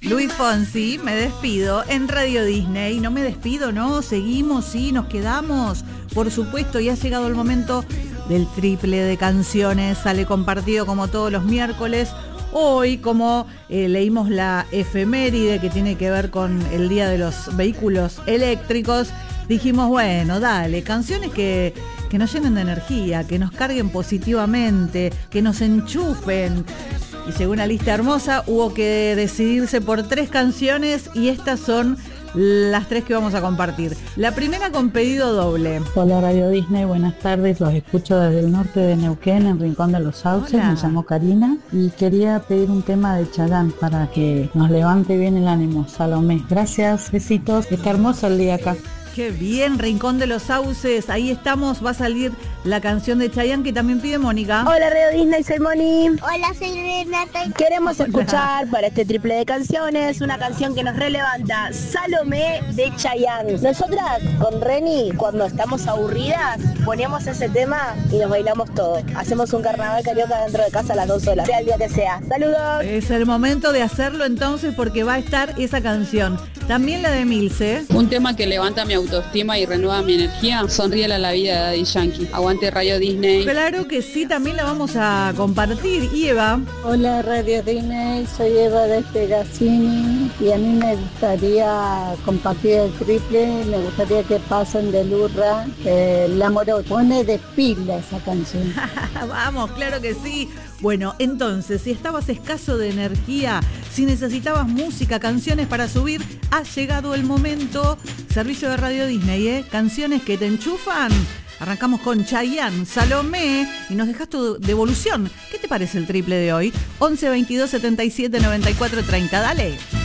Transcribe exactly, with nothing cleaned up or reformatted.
Luis Fonsi, me despido en Radio Disney. No me despido, ¿no? Seguimos, sí, nos quedamos. Por supuesto, y ha llegado el momento del triple de canciones. Sale compartido como todos los miércoles. Hoy, como eh, leímos la efeméride que tiene que ver con el Día de los Vehículos Eléctricos, dijimos, bueno, dale, canciones que, que nos llenen de energía, que nos carguen positivamente, que nos enchufen. Y según una lista hermosa, hubo que decidirse por tres canciones y estas son las tres que vamos a compartir. La primera con pedido doble. Hola Radio Disney, buenas tardes, los escucho desde el norte de Neuquén, en Rincón de los Sauces. Hola. Me llamo Karina y quería pedir un tema de Chayanne para que nos levante bien el ánimo. Salomé, gracias, besitos, está hermoso el día acá. Qué bien, Rincón de los Sauces, ahí estamos, va a salir la canción de Chayanne que también pide Mónica. Hola Radio Disney, soy Moni. Hola, soy Renata. Queremos escuchar para este triple de canciones una canción que nos relevanta, Salomé de Chayanne. Nosotras con Reni, cuando estamos aburridas, ponemos ese tema y nos bailamos todo. Hacemos un carnaval carioca dentro de casa a las dos horas, sea el día que sea. ¡Saludos! Es el momento de hacerlo entonces porque va a estar esa canción. También la de Milce. Un tema que levanta mi autoestima y renueva mi energía, Sonríele a la vida de Daddy Yankee. Aguante Radio Disney. Claro que sí, también la vamos a compartir. Y Eva. Hola Radio Disney, soy Eva de Pegasini y a mí me gustaría compartir el triple, me gustaría que pasen de Lurra, eh, La Moro. Pone de pila esa canción. Vamos, claro que sí. Bueno, entonces, si estabas escaso de energía, si necesitabas música, canciones para subir, ha llegado el momento. Servicio de Radio Disney, ¿eh? Canciones que te enchufan. Arrancamos con Chayanne, Salomé, y nos dejas tu devolución. ¿Qué te parece el triple de hoy? once veintidós setenta y siete noventa y cuatro treinta, dale.